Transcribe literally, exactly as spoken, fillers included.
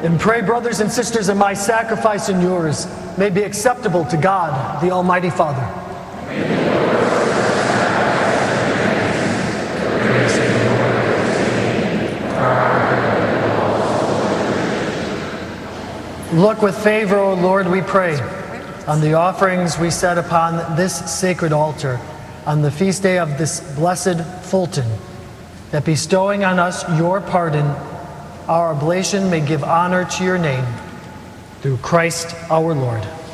And pray, brothers and sisters, that my sacrifice and yours may be acceptable to God, the Almighty Father. Look with favor, O Lord, we pray, on the offerings we set upon this sacred altar on the feast day of this blessed Fulton, that bestowing on us your pardon, our oblation may give honor to your name. Through Christ our Lord.